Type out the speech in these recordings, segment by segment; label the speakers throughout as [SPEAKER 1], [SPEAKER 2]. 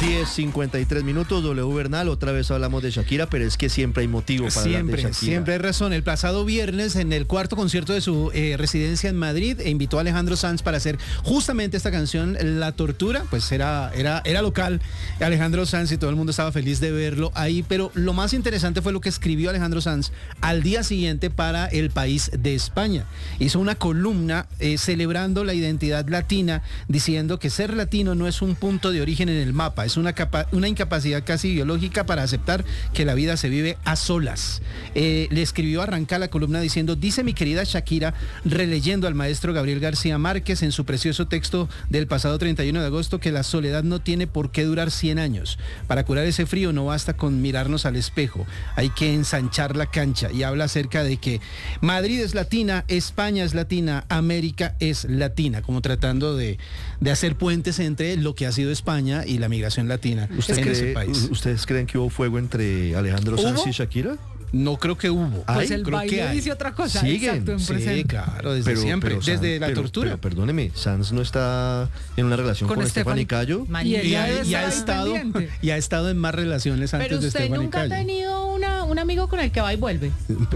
[SPEAKER 1] 10:53, W Bernal, otra vez hablamos de Shakira, pero es que siempre hay motivo para hablar de Shakira.
[SPEAKER 2] Siempre hay razón. El pasado viernes, en el cuarto concierto de su residencia en Madrid, invitó a Alejandro Sanz para hacer justamente esta canción, La Tortura. Pues era local, Alejandro Sanz, y todo el mundo estaba feliz de verlo ahí, pero lo más interesante fue lo que escribió Alejandro Sanz al día siguiente para El País de España. Hizo una columna celebrando la identidad latina, diciendo que ser latino no es un punto de origen en el mapa, es una incapacidad casi biológica para aceptar que la vida se vive a solas. Le escribió, arranca la columna diciendo: dice mi querida Shakira, releyendo al maestro Gabriel García Márquez en su precioso texto del pasado 31 de agosto, que la soledad no tiene por qué durar 100 años. Para curar ese frío no basta con mirarnos al espejo, hay que ensanchar la cancha. Y habla acerca de que Madrid es latina, España es latina, América es latina, como tratando de hacer puentes entre lo que ha sido España y la migración latina.
[SPEAKER 1] ¿Ustedes creen que hubo fuego entre Alejandro Sanz y Shakira?
[SPEAKER 2] No creo que hubo.
[SPEAKER 3] Pues el baile dice otra cosa.
[SPEAKER 1] ¿Siguen?
[SPEAKER 3] Exacto, en presente.
[SPEAKER 2] Sí, claro, desde siempre, desde la tortura.
[SPEAKER 1] Pero perdóneme, Sanz no está en una relación con Stephanie Cayo.
[SPEAKER 2] Y ha estado en más relaciones antes de Stephanie Cayo.
[SPEAKER 4] Pero usted nunca ha tenido un amigo con el que va y vuelve.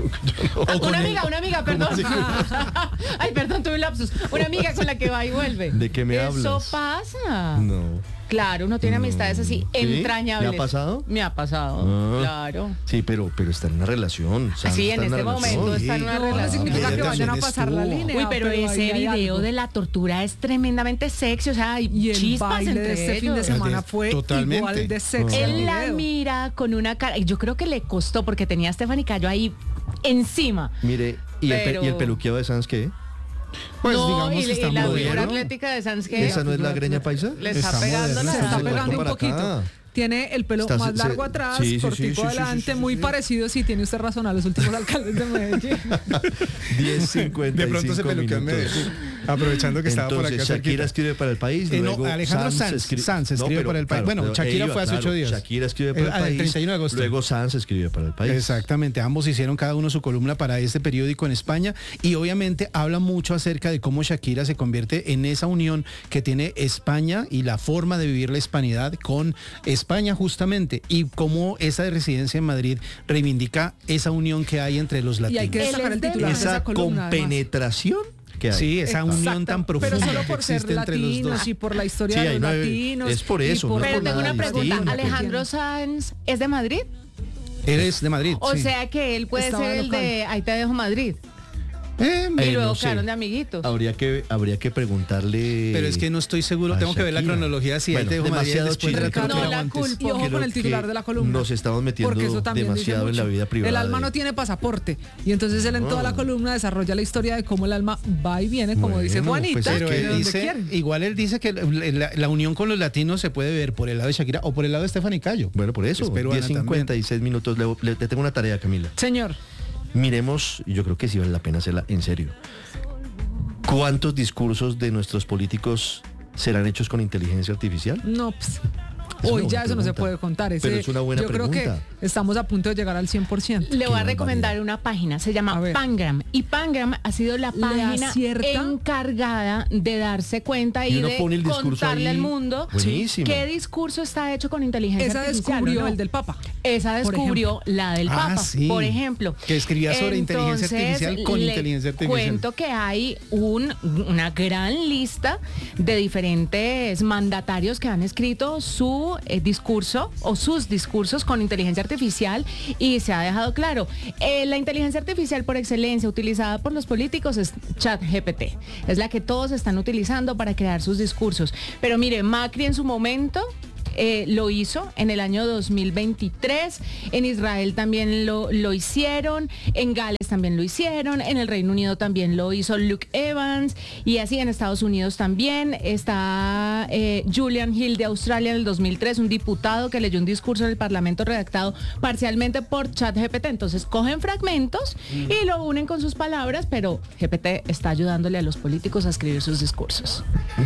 [SPEAKER 4] Una amiga, perdón. Ay, perdón, tuve un lapsus. Una amiga con la que va y vuelve.
[SPEAKER 1] ¿De qué me hablas?
[SPEAKER 4] Eso pasa.
[SPEAKER 1] No.
[SPEAKER 4] Claro, uno tiene amistades así, entrañables.
[SPEAKER 1] ¿Me ha pasado?
[SPEAKER 4] Me ha pasado, claro.
[SPEAKER 1] Sí, pero está en una relación.
[SPEAKER 4] Sí, en este momento está en una relación.
[SPEAKER 3] No significa que vayan a pasar la línea.
[SPEAKER 4] Uy, pero ese video de la tortura es tremendamente sexy, o sea, hay chispas entre
[SPEAKER 3] este
[SPEAKER 4] ellos.
[SPEAKER 3] fin de semana fue igual de sexy.
[SPEAKER 4] Él la mira con una cara, yo creo que le costó porque tenía a Stephanie Cayo ahí encima.
[SPEAKER 1] Mire, ¿y el peluqueado de Sanz qué?
[SPEAKER 2] Pues
[SPEAKER 4] no,
[SPEAKER 2] digamos que está
[SPEAKER 4] la
[SPEAKER 2] moderno.
[SPEAKER 4] figura atlética de Sanz, que
[SPEAKER 1] ¿Esa no es la greña paisa?
[SPEAKER 4] le está pegando
[SPEAKER 3] Se está pegando un
[SPEAKER 1] para
[SPEAKER 3] poquito.
[SPEAKER 1] acá.
[SPEAKER 3] Tiene el pelo más largo atrás, cortico adelante, muy parecido. Sí, tiene usted razón, a los últimos alcaldes de Medellín.
[SPEAKER 1] 10:55
[SPEAKER 2] De pronto se peluqueó en Medellín, aprovechando que estaba por acá.
[SPEAKER 1] Entonces Shakira escribe para El País, luego
[SPEAKER 2] Alejandro Sanz escribe para El País. Bueno, Shakira fue hace 8 días.
[SPEAKER 1] Shakira escribe para El País,
[SPEAKER 2] el 31 de agosto.
[SPEAKER 1] Luego Sanz escribe para El País.
[SPEAKER 2] Exactamente, ambos hicieron cada uno su columna para este periódico en España, y obviamente habla mucho acerca de cómo Shakira se convierte en esa unión que tiene España y la forma de vivir la hispanidad con España justamente, y cómo esa residencia en Madrid reivindica esa unión que hay entre los latinos.
[SPEAKER 3] Y hay que destacar el titular de esa columna,
[SPEAKER 1] compenetración que hay.
[SPEAKER 2] Sí, esa unión tan profunda.
[SPEAKER 3] Pero solo por
[SPEAKER 2] que
[SPEAKER 3] ser
[SPEAKER 2] existe entre los
[SPEAKER 3] latinos
[SPEAKER 2] dos.
[SPEAKER 3] y por la historia de los latinos.
[SPEAKER 1] Es por eso.
[SPEAKER 4] Pero tengo una pregunta,
[SPEAKER 1] distinto.
[SPEAKER 4] ¿Alejandro Sanz es de Madrid?
[SPEAKER 2] Él es de Madrid.
[SPEAKER 4] O sea que él puede
[SPEAKER 3] Estaba
[SPEAKER 4] ser el
[SPEAKER 3] local.
[SPEAKER 4] de Ahí te dejo Madrid. Y luego
[SPEAKER 1] no sé.
[SPEAKER 4] quedaron de amiguitos.
[SPEAKER 1] Habría que preguntarle.
[SPEAKER 2] Pero es que no estoy seguro, tengo que ver la cronología si
[SPEAKER 1] bueno,
[SPEAKER 2] él te dejo Madrid
[SPEAKER 1] demasiado
[SPEAKER 2] después de la
[SPEAKER 1] chisme.
[SPEAKER 2] tortura
[SPEAKER 4] No, la
[SPEAKER 2] o antes.
[SPEAKER 4] culpa.
[SPEAKER 3] Y ojo
[SPEAKER 1] Creo
[SPEAKER 3] con el titular
[SPEAKER 1] que
[SPEAKER 3] de la columna.
[SPEAKER 1] nos estamos metiendo
[SPEAKER 3] porque eso también
[SPEAKER 1] demasiado
[SPEAKER 3] dice
[SPEAKER 1] en la
[SPEAKER 3] mucho.
[SPEAKER 1] vida privada.
[SPEAKER 3] El alma no tiene pasaporte. Y entonces él en toda la columna desarrolla la historia de cómo el alma va y viene, como dice Juanita.
[SPEAKER 1] pues
[SPEAKER 2] Pero
[SPEAKER 1] que
[SPEAKER 2] él dice, igual él dice que la unión con los latinos se puede ver por el lado de Shakira o por el lado de Stephanie Cayo.
[SPEAKER 1] Bueno, por eso, 10:56. Le tengo una tarea, Camila.
[SPEAKER 3] Señor.
[SPEAKER 1] Miremos, yo creo que sí vale la pena hacerla en serio. ¿Cuántos discursos de nuestros políticos serán hechos con inteligencia artificial?
[SPEAKER 3] No, pues.
[SPEAKER 1] Es
[SPEAKER 3] Hoy
[SPEAKER 1] una
[SPEAKER 3] ya
[SPEAKER 1] buena
[SPEAKER 3] eso no se
[SPEAKER 1] pregunta.
[SPEAKER 3] puede contar.
[SPEAKER 1] Pero es una buena
[SPEAKER 3] yo creo
[SPEAKER 1] pregunta.
[SPEAKER 3] que estamos a punto de llegar al 100%.
[SPEAKER 4] Le voy a
[SPEAKER 1] Qué
[SPEAKER 4] recomendar
[SPEAKER 1] barbaridad.
[SPEAKER 4] una página, se llama Pangram. Y Pangram ha sido la página
[SPEAKER 3] acierta?
[SPEAKER 4] encargada de darse cuenta y
[SPEAKER 1] uno
[SPEAKER 4] de
[SPEAKER 1] pone el discurso
[SPEAKER 4] contarle
[SPEAKER 1] ahí.
[SPEAKER 4] al mundo
[SPEAKER 1] Buenísimo.
[SPEAKER 4] qué discurso está hecho con inteligencia
[SPEAKER 3] Esa
[SPEAKER 4] artificial.
[SPEAKER 3] descubrió
[SPEAKER 4] ¿o no?
[SPEAKER 3] el del Papa.
[SPEAKER 4] Esa
[SPEAKER 3] por
[SPEAKER 4] descubrió la del Papa,
[SPEAKER 2] sí.
[SPEAKER 4] por ejemplo.
[SPEAKER 2] Que escribía sobre inteligencia artificial con
[SPEAKER 4] le
[SPEAKER 2] inteligencia artificial.
[SPEAKER 4] Cuento que hay una gran lista de diferentes mandatarios que han escrito su discurso o sus discursos con inteligencia artificial, y se ha dejado claro, la inteligencia artificial por excelencia utilizada por los políticos es ChatGPT. Es la que todos están utilizando para crear sus discursos. Pero mire, Macri en su momento lo hizo en el año 2023, en Israel también lo hicieron, en Gales también lo hicieron, en el Reino Unido también lo hizo Luke Evans, y así en Estados Unidos también está Julian Hill de Australia en el 2003, un diputado que leyó un discurso en el Parlamento redactado parcialmente por ChatGPT. Entonces cogen fragmentos y lo unen con sus palabras, pero GPT está ayudándole a los políticos a escribir sus discursos.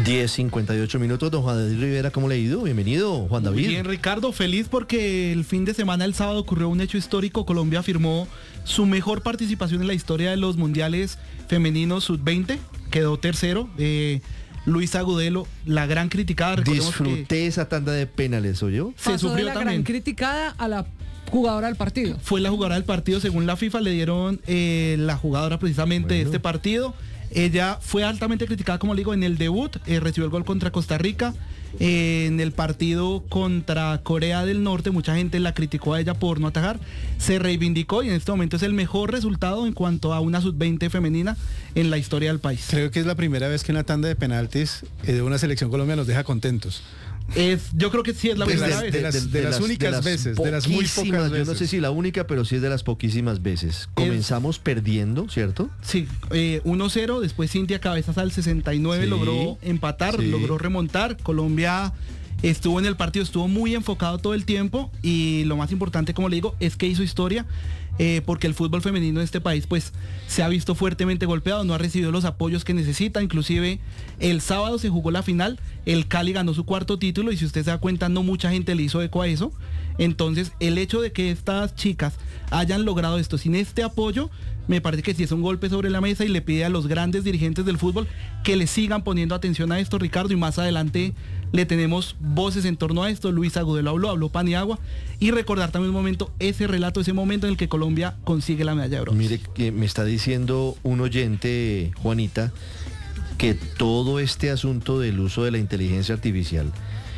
[SPEAKER 1] 10:58. Don Juan David Rivera, ¿cómo le ha ido? Bienvenido, Juan David.
[SPEAKER 5] Muy bien, Ricardo, feliz porque el fin de semana, el sábado, ocurrió un hecho histórico. Colombia firmó su mejor participación en la historia de los mundiales femeninos sub-20, quedó tercero. Luis Agudelo, la gran criticada.
[SPEAKER 1] Disfruté esa tanda de penales, ¿oyó?
[SPEAKER 3] Se sufrió de la gran criticada a la jugadora del partido.
[SPEAKER 5] Fue la jugadora del partido, según la FIFA, le dieron la jugadora precisamente de este partido. Ella fue altamente criticada, como le digo, en el debut, recibió el gol contra Costa Rica. En el partido contra Corea del Norte, mucha gente la criticó a ella por no atajar, se reivindicó y en este momento es el mejor resultado en cuanto a una sub-20 femenina en la historia del país.
[SPEAKER 2] Creo que es la primera vez que una tanda de penaltis de una selección colombiana nos deja contentos.
[SPEAKER 5] Yo creo que sí es la primera
[SPEAKER 2] vez. De las únicas veces, de las muy pocas veces.
[SPEAKER 1] Yo no sé si la única, pero sí es de las poquísimas veces. Comenzamos perdiendo, ¿cierto?
[SPEAKER 5] Sí, 1-0, después Cintia Cabezas al 69 logró empatar, logró remontar. Colombia estuvo en el partido, estuvo muy enfocado todo el tiempo y lo más importante, como le digo, es que hizo historia. Porque el fútbol femenino de este país pues se ha visto fuertemente golpeado, no ha recibido los apoyos que necesita, inclusive el sábado se jugó la final, el Cali ganó su 4º título y si usted se da cuenta no mucha gente le hizo eco a eso, entonces el hecho de que estas chicas hayan logrado esto sin este apoyo, me parece que sí es un golpe sobre la mesa y le pide a los grandes dirigentes del fútbol que le sigan poniendo atención a esto, Ricardo, y más adelante le tenemos voces en torno a esto. Luis Agudelo habló Paniagua, y recordar también un momento, ese relato, ese momento en el que Colombia consigue la medalla de bronce.
[SPEAKER 1] Mire, que me está diciendo un oyente, Juanita, que todo este asunto del uso de la inteligencia artificial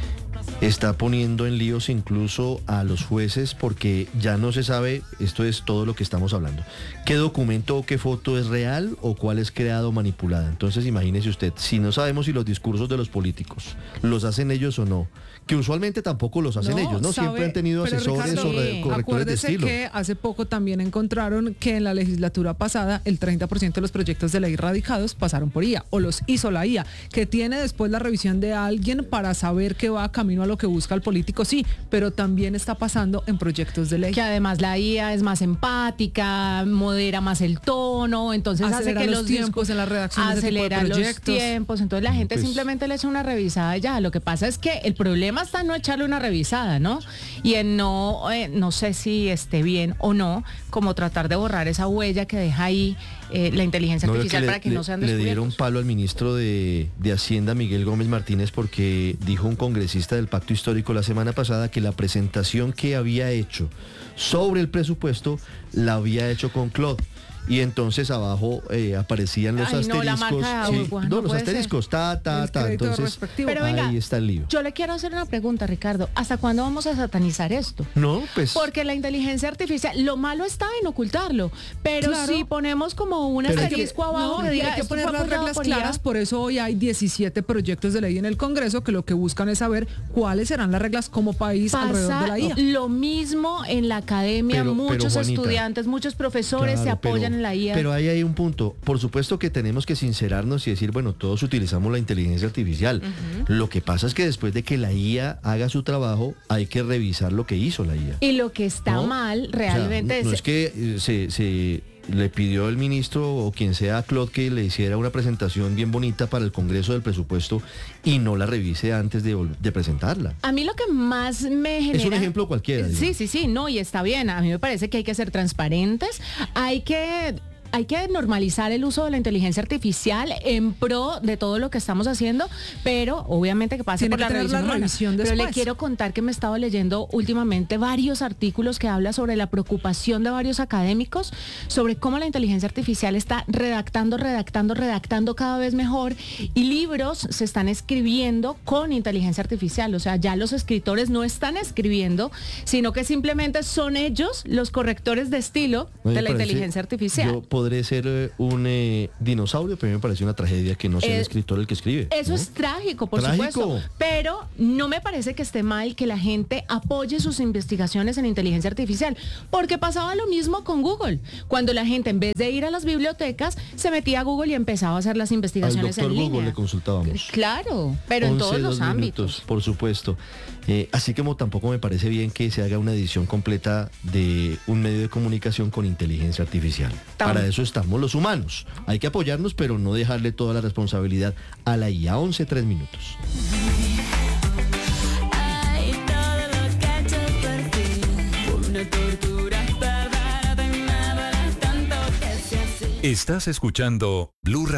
[SPEAKER 1] está poniendo en líos incluso a los jueces porque ya no se sabe, esto es todo lo que estamos hablando, qué documento o qué foto es real o cuál es creado o manipulada. Entonces imagínese usted, si no sabemos si los discursos de los políticos los hacen ellos o no, que usualmente tampoco los hacen ellos, ¿no? Siempre han tenido asesores
[SPEAKER 3] Ricardo,
[SPEAKER 1] o correctores de estilo.
[SPEAKER 3] Que hace poco también encontraron que en la legislatura pasada el 30% de los proyectos de ley radicados pasaron por IA o los hizo la IA, que tiene después la revisión de alguien para saber que va camino a lo que busca el político, sí, pero también está pasando en proyectos de ley.
[SPEAKER 4] Que además la IA es más empática, modera más el tono, entonces
[SPEAKER 3] acelera
[SPEAKER 4] hace que
[SPEAKER 3] los tiempos en la redacción de
[SPEAKER 4] acelera los tiempos, entonces la gente
[SPEAKER 1] Pues,
[SPEAKER 4] simplemente le echa una revisada ya. Lo que pasa es que el problema está en no echarle una revisada, ¿no? Y en no sé si esté bien o no, como tratar de borrar esa huella que deja ahí la inteligencia artificial para que no sean descubiertos.
[SPEAKER 1] Le dieron palo al ministro de Hacienda, Miguel Gómez Martínez, porque dijo un congresista del Pacto Histórico la semana pasada que la presentación que había hecho sobre el presupuesto la había hecho con Claude. Y entonces abajo aparecían los asteriscos.
[SPEAKER 4] La marca de agua, no
[SPEAKER 1] los asteriscos, entonces
[SPEAKER 3] Pero
[SPEAKER 4] venga,
[SPEAKER 1] ahí está el lío.
[SPEAKER 4] Yo le quiero hacer una pregunta, Ricardo. ¿Hasta cuándo vamos a satanizar esto?
[SPEAKER 1] No, pues.
[SPEAKER 4] Porque la inteligencia artificial, lo malo está en ocultarlo, pero si ponemos como un asterisco abajo,
[SPEAKER 3] hay que poner las reglas claras, por eso hoy hay 17 proyectos de ley en el Congreso que lo que buscan es saber cuáles serán las reglas como país alrededor de la IA.
[SPEAKER 4] Lo mismo en la academia, muchos
[SPEAKER 1] Juanita,
[SPEAKER 4] estudiantes, muchos profesores se apoyan en la IA.
[SPEAKER 1] Pero ahí hay un punto. Por supuesto que tenemos que sincerarnos y decir, bueno, todos utilizamos la inteligencia artificial. Lo que pasa es que después de que la IA haga su trabajo, hay que revisar lo que hizo la IA.
[SPEAKER 4] Y lo que está mal realmente
[SPEAKER 1] no es que se le pidió el ministro o quien sea a Claude que le hiciera una presentación bien bonita para el Congreso del presupuesto y no la revise antes de presentarla.
[SPEAKER 4] A mí lo que más me genera...
[SPEAKER 1] Es un ejemplo cualquiera.
[SPEAKER 4] Sí, no, y está bien. A mí me parece que hay que ser transparentes, hay que normalizar el uso de la inteligencia artificial en pro de todo lo que estamos haciendo, pero obviamente que pase por la revisión después. Pero le quiero contar que me he estado leyendo últimamente varios artículos que hablan sobre la preocupación de varios académicos sobre cómo la inteligencia artificial está redactando cada vez mejor y libros se están escribiendo con inteligencia artificial. O sea, ya los escritores no están escribiendo, sino que simplemente son ellos los correctores de estilo de la inteligencia artificial.
[SPEAKER 1] Podré ser un dinosaurio, pero a mí me parece una tragedia que no sea el escritor el que escribe.
[SPEAKER 4] Eso es trágico, por supuesto. Pero no me parece que esté mal que la gente apoye sus investigaciones en inteligencia artificial, porque pasaba lo mismo con Google. Cuando la gente, en vez de ir a las bibliotecas, se metía a Google y empezaba a hacer las investigaciones en línea.
[SPEAKER 1] Google le consultábamos.
[SPEAKER 4] Claro, pero en todos los ámbitos.
[SPEAKER 1] Por supuesto. Así como tampoco me parece bien que se haga una edición completa de un medio de comunicación con inteligencia artificial. Para eso estamos los humanos. Hay que apoyarnos, pero no dejarle toda la responsabilidad a la IA. 11:03 minutos.
[SPEAKER 6] Estás escuchando Blue Radio.